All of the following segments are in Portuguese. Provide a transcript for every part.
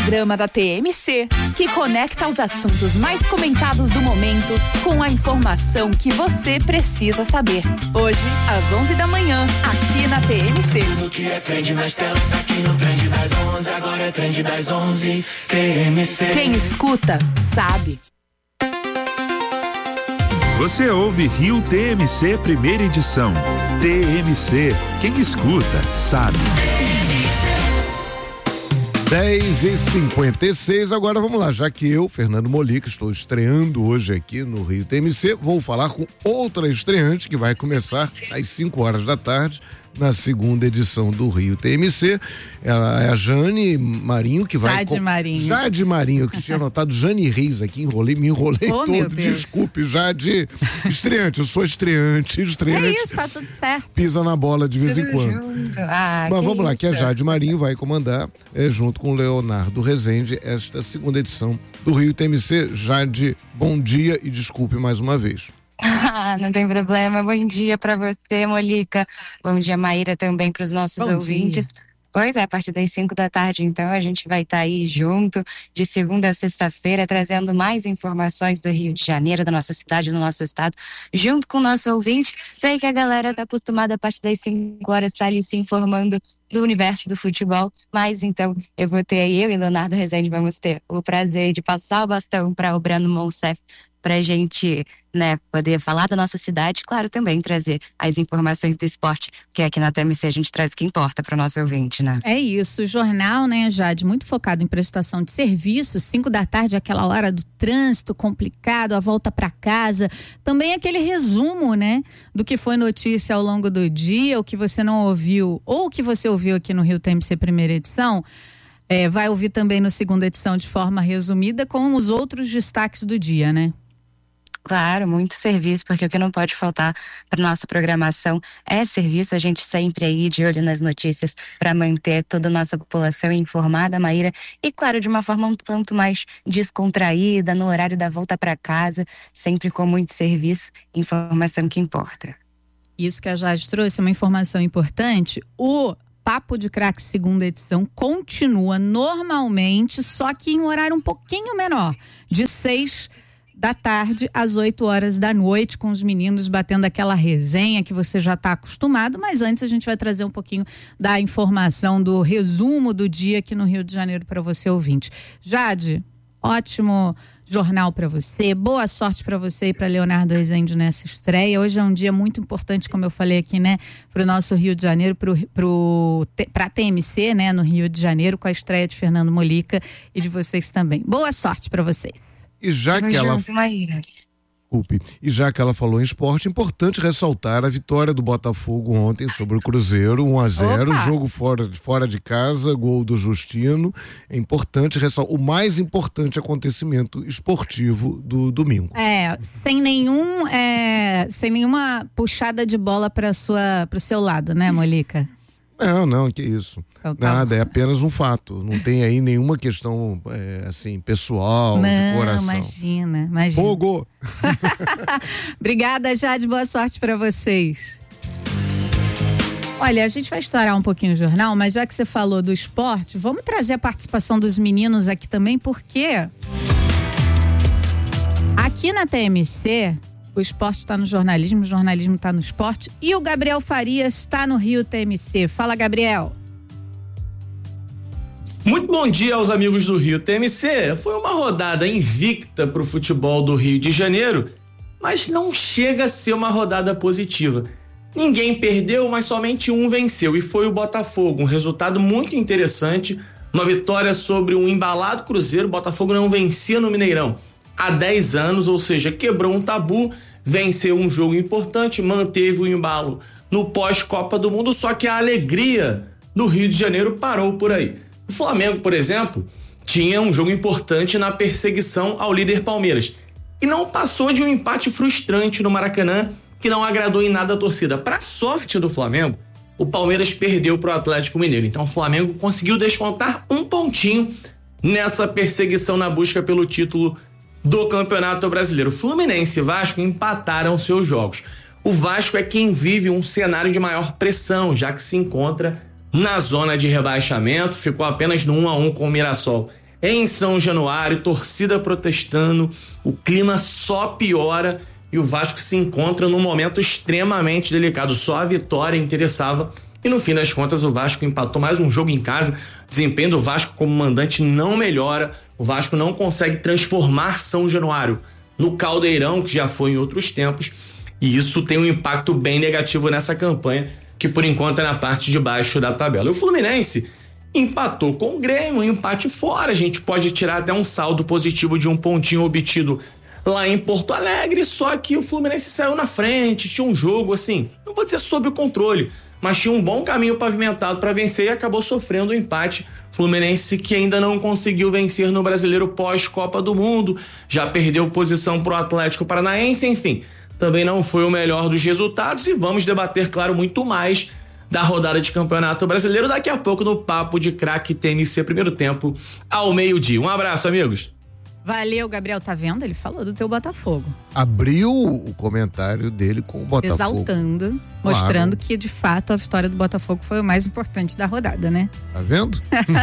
programa da TMC, que conecta os assuntos mais comentados do momento com a informação que você precisa saber. Hoje, às 11 da manhã, aqui na TMC. Tudo que é trend nas telas, aqui no Trend das 11, agora é Trend das 11, TMC. Quem escuta, sabe. Você ouve Rio TMC primeira edição. TMC, quem escuta, sabe. 10h56, agora vamos lá, já que eu, Fernando Molica, estou estreando hoje aqui no Rio TMC, vou falar com outra estreante que vai começar às 5 horas da tarde, na segunda edição do Rio TMC. Ela é a Jane Marinho, que vai... Jade Marinho, que tinha anotado Jane Reis aqui, me enrolei todo, desculpe, Jade, estreante, eu sou estreante. É isso, tá tudo certo. Pisa na bola de vez em quando. Mas vamos lá, que a Jade Marinho vai comandar, junto com o Leonardo Rezende, esta segunda edição do Rio TMC. Jade, bom dia e desculpe mais uma vez. Não tem problema. Bom dia para você, Molica. Bom dia, Maíra, também para os nossos ouvintes. Pois é, a partir das 5 da tarde, então, a gente vai estar aí junto, de segunda a sexta-feira, trazendo mais informações do Rio de Janeiro, da nossa cidade, do nosso estado, junto com o nosso ouvinte. Sei que a galera está acostumada a partir das 5 horas estar ali se informando do universo do futebol, mas então eu e Leonardo Rezende vamos ter o prazer de passar o bastão para o Breno Monsef, pra gente, poder falar da nossa cidade, claro, também trazer as informações do esporte, porque aqui na TMC a gente traz o que importa para o nosso ouvinte, né? É isso, o jornal, Jade, muito focado em prestação de serviço, 5 da tarde, aquela hora do trânsito complicado, a volta para casa, também aquele resumo, do que foi notícia ao longo do dia, o que você não ouviu, ou o que você ouviu aqui no Rio TMC primeira edição, vai ouvir também no segunda edição de forma resumida com os outros destaques do dia, Claro, muito serviço, porque o que não pode faltar para nossa programação é serviço. A gente sempre aí de olho nas notícias para manter toda a nossa população informada, Maíra, e claro, de uma forma um tanto mais descontraída, no horário da volta para casa, sempre com muito serviço, informação que importa. Isso que a Jade trouxe é uma informação importante. O Papo de Craque segunda edição continua normalmente, só que em um horário um pouquinho menor, de 6 da tarde às 8 horas da noite, com os meninos batendo aquela resenha que você já está acostumado, mas antes a gente vai trazer um pouquinho da informação, do resumo do dia aqui no Rio de Janeiro para você ouvinte. Jade, ótimo jornal para você, boa sorte para você e para Leonardo Rezende nessa estreia. Hoje é um dia muito importante, como eu falei aqui, para o nosso Rio de Janeiro, para a TMC, no Rio de Janeiro, com a estreia de Fernando Molica e de vocês também. Boa sorte para vocês. E já que ela falou em esporte, é importante ressaltar a vitória do Botafogo ontem sobre o Cruzeiro, 1-0, jogo fora de casa, gol do Justino. É importante ressaltar o mais importante acontecimento esportivo do domingo. Sem nenhuma puxada de bola para o seu lado, Molica? Não, que isso. Então, nada, é apenas um fato. Não tem aí nenhuma questão, pessoal, de coração. Imagina. Fogo! Obrigada, Jade, boa sorte para vocês. Olha, a gente vai estourar um pouquinho o jornal, mas já que você falou do esporte, vamos trazer a participação dos meninos aqui também, porque aqui na TMC... o esporte está no jornalismo, o jornalismo está no esporte e o Gabriel Farias está no Rio TMC. Fala, Gabriel. Muito bom dia aos amigos do Rio TMC. Foi uma rodada invicta para o futebol do Rio de Janeiro, mas não chega a ser uma rodada positiva. Ninguém perdeu, mas somente um venceu e foi o Botafogo. Um resultado muito interessante, uma vitória sobre um embalado Cruzeiro. O Botafogo não vencia no Mineirão há 10 anos, ou seja, quebrou um tabu, venceu um jogo importante, manteve o embalo no pós-Copa do Mundo, só que a alegria do Rio de Janeiro parou por aí. O Flamengo, por exemplo, tinha um jogo importante na perseguição ao líder Palmeiras e não passou de um empate frustrante no Maracanã que não agradou em nada a torcida. Para sorte do Flamengo, o Palmeiras perdeu para o Atlético Mineiro, então o Flamengo conseguiu descontar um pontinho nessa perseguição na busca pelo título do Campeonato Brasileiro. Fluminense e Vasco empataram seus jogos. O Vasco é quem vive um cenário de maior pressão, já que se encontra na zona de rebaixamento, ficou apenas no 1-1 com o Mirassol em São Januário, torcida protestando, o clima só piora e o Vasco se encontra num momento extremamente delicado. Só a vitória interessava e no fim das contas o Vasco empatou mais um jogo em casa. O desempenho do Vasco como mandante não melhora, o Vasco não consegue transformar São Januário no caldeirão que já foi em outros tempos, e isso tem um impacto bem negativo nessa campanha, que por enquanto é na parte de baixo da tabela. O Fluminense empatou com o Grêmio, um empate fora. A gente pode tirar até um saldo positivo de um pontinho obtido lá em Porto Alegre, só que o Fluminense saiu na frente, tinha um jogo assim, não vou dizer sob o controle, mas tinha um bom caminho pavimentado para vencer e acabou sofrendo o empate. Fluminense que ainda não conseguiu vencer no Brasileiro pós-Copa do Mundo, já perdeu posição pro Atlético Paranaense, enfim, também não foi o melhor dos resultados e vamos debater, claro, muito mais da rodada de Campeonato Brasileiro daqui a pouco no Papo de Craque TMC, primeiro tempo ao meio-dia. Um abraço, amigos. Valeu, Gabriel, tá vendo? Ele falou do teu Botafogo. Abriu o comentário dele com o Botafogo. Exaltando, mostrando que, de fato, a vitória do Botafogo foi o mais importante da rodada, né? Tá vendo?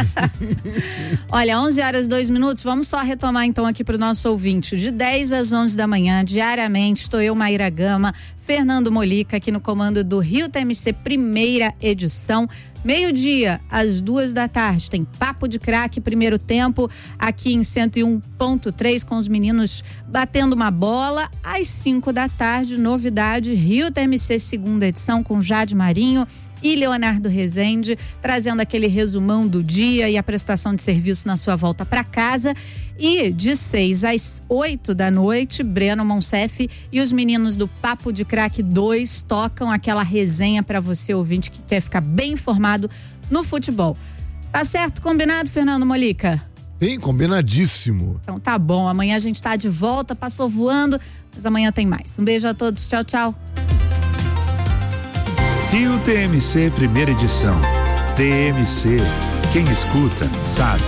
Olha, 11h02, vamos só retomar então aqui pro nosso ouvinte. De 10 às 11 da manhã, diariamente, estou eu, Maíra Gama, Fernando Molica, aqui no comando do Rio TMC, primeira edição. Meio-dia, às 2 da tarde, tem Papo de Craque, primeiro tempo, aqui em 101.3, com os meninos batendo uma bola. Às 5 da tarde, novidade, Rio TMC, segunda edição, com Jade Marinho e Leonardo Rezende, trazendo aquele resumão do dia e a prestação de serviço na sua volta para casa. E de 6 às 8 da noite, Breno Monsef e os meninos do Papo de Craque 2 tocam aquela resenha para você, ouvinte, que quer ficar bem informado no futebol. Tá certo? Combinado, Fernando Molica? Sim, combinadíssimo. Então tá bom, amanhã a gente tá de volta, passou voando, mas amanhã tem mais. Um beijo a todos, tchau, tchau. Rio TMC, primeira edição. TMC, quem escuta, sabe.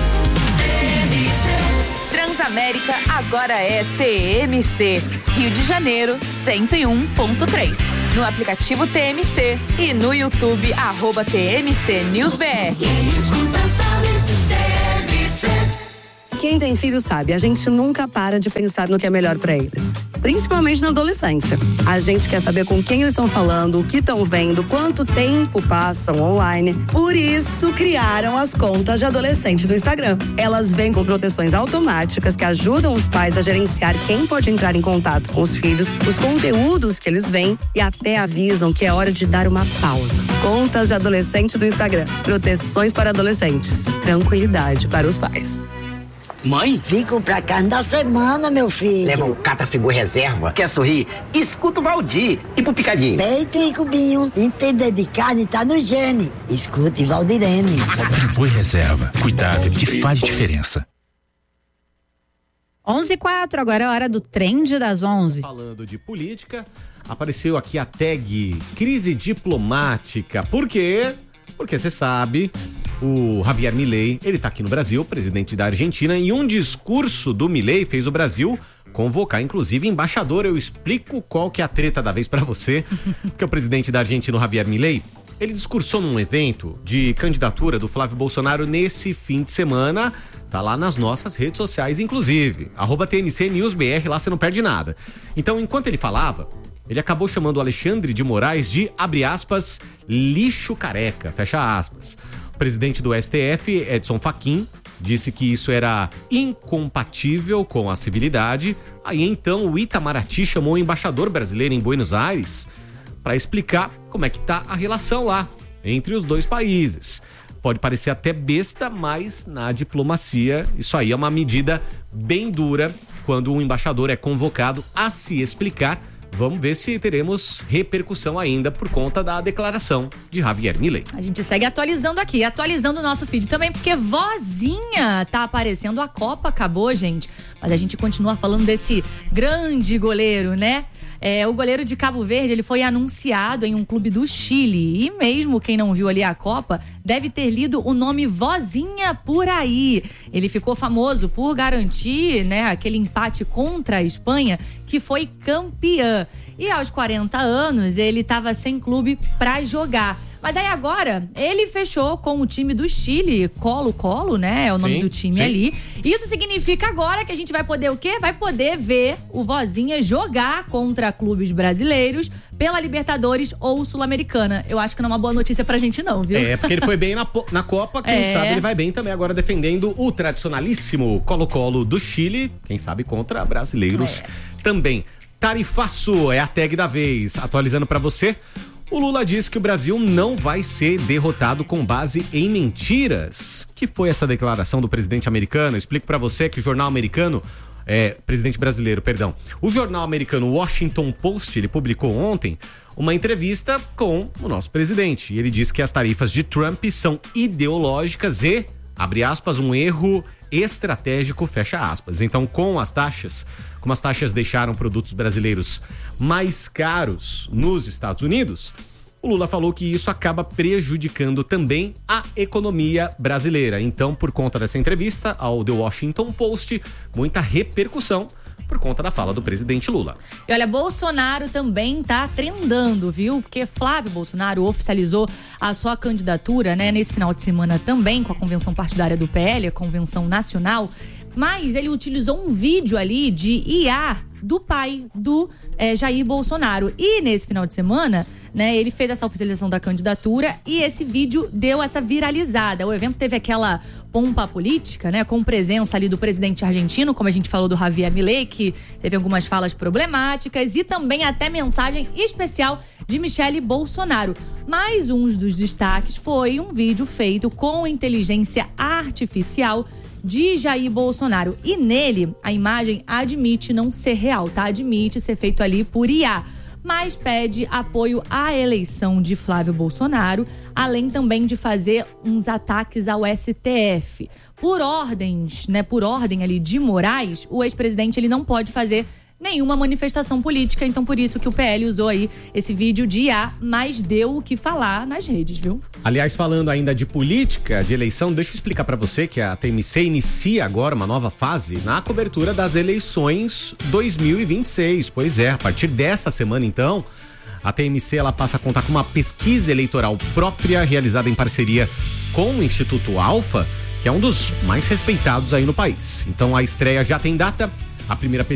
Transamérica agora é TMC. Rio de Janeiro, 101.3. No aplicativo TMC e no YouTube, @TMC News BR. Quem escuta sabe, TMC. Quem tem filho sabe, a gente nunca para de pensar no que é melhor pra eles. Principalmente na adolescência. A gente quer saber com quem eles estão falando, o que estão vendo, quanto tempo passam online. Por isso, criaram as contas de adolescente do Instagram. Elas vêm com proteções automáticas que ajudam os pais a gerenciar quem pode entrar em contato com os filhos, os conteúdos que eles veem e até avisam que é hora de dar uma pausa. Contas de adolescente do Instagram. Proteções para adolescentes. Tranquilidade para os pais. Mãe? Fico pra carne da semana, meu filho. Leva um Catrafigura reserva. Quer sorrir? Escuta o Valdir. E pro picadinho? Peito e cubinho. Entender de carne tá no gene. Escute Valdirene. Friboi reserva. Cuidado que faz diferença. 11h04, agora é a hora do Trend das 11. Falando de política, apareceu aqui a tag crise diplomática. Por quê? Porque você sabe, o Javier Milei, ele tá aqui no Brasil, presidente da Argentina, e um discurso do Milei fez o Brasil convocar, inclusive, embaixador. Eu explico qual que é a treta da vez pra você, porque o presidente da Argentina, o Javier Milei, ele discursou num evento de candidatura do Flávio Bolsonaro nesse fim de semana, tá lá nas nossas redes sociais, inclusive, @TMC News BR, lá você não perde nada. Então, enquanto ele falava, ele acabou chamando o Alexandre de Moraes de, abre aspas, lixo careca, fecha aspas. O presidente do STF, Edson Fachin, disse que isso era incompatível com a civilidade. Aí então o Itamaraty chamou o embaixador brasileiro em Buenos Aires para explicar como é que tá a relação lá entre os dois países. Pode parecer até besta, mas na diplomacia isso aí é uma medida bem dura quando um embaixador é convocado a se explicar. Vamos ver se teremos repercussão ainda por conta da declaração de Javier Milei. A gente segue atualizando aqui, atualizando o nosso feed também, porque vozinha tá aparecendo. A Copa acabou, gente, mas a gente continua falando desse grande goleiro, né? O goleiro de Cabo Verde, ele foi anunciado em um clube do Chile, e mesmo quem não viu ali a Copa deve ter lido o nome Vozinha por aí. Ele ficou famoso por garantir, né, aquele empate contra a Espanha, que foi campeã. E aos 40 anos ele estava sem clube para jogar. Mas aí agora, ele fechou com o time do Chile, Colo-Colo, né? É o nome do time ali. Isso significa agora que a gente vai poder o quê? Vai poder ver o Vozinha jogar contra clubes brasileiros pela Libertadores ou Sul-Americana. Eu acho que não é uma boa notícia pra gente não, viu? Porque ele foi bem na Copa, quem sabe ele vai bem também agora defendendo o tradicionalíssimo Colo-Colo do Chile, quem sabe contra brasileiros também. Tarifaço é a tag da vez. Atualizando pra você, o Lula diz que o Brasil não vai ser derrotado com base em mentiras. Que foi essa declaração do presidente americano? Eu explico pra você que o jornal americano, presidente brasileiro, perdão. O jornal americano Washington Post, ele publicou ontem uma entrevista com o nosso presidente. E ele disse que as tarifas de Trump são ideológicas e, abre aspas, um erro estratégico, fecha aspas. Então, como as taxas deixaram produtos brasileiros mais caros nos Estados Unidos, o Lula falou que isso acaba prejudicando também a economia brasileira. Então, por conta dessa entrevista ao The Washington Post, muita repercussão por conta da fala do presidente Lula. E olha, Bolsonaro também tá trendando, viu? Porque Flávio Bolsonaro oficializou a sua candidatura, né, nesse final de semana também, com a convenção partidária do PL, a convenção nacional. Mas ele utilizou um vídeo ali de IA do pai do Jair Bolsonaro. E nesse final de semana, né, ele fez essa oficialização da candidatura e esse vídeo deu essa viralizada. O evento teve aquela pompa política, né, com presença ali do presidente argentino, como a gente falou do Javier Milei, que teve algumas falas problemáticas, e também até mensagem especial de Michele Bolsonaro. Mas um dos destaques foi um vídeo feito com inteligência artificial de Jair Bolsonaro. E nele, a imagem admite não ser real, tá? Admite ser feito ali por IA. Mas pede apoio à eleição de Flávio Bolsonaro, além também de fazer uns ataques ao STF. Por ordens, né? Por ordem ali de Moraes, o ex-presidente ele não pode fazer nenhuma manifestação política, então por isso que o PL usou aí esse vídeo de IA, mas deu o que falar nas redes, viu? Aliás, falando ainda de política, de eleição, deixa eu explicar pra você que a TMC inicia agora uma nova fase na cobertura das eleições 2026. Pois é, a partir dessa semana então, a TMC ela passa a contar com uma pesquisa eleitoral própria, realizada em parceria com o Instituto Alfa, que é um dos mais respeitados aí no país. Então a estreia já tem data. A primeira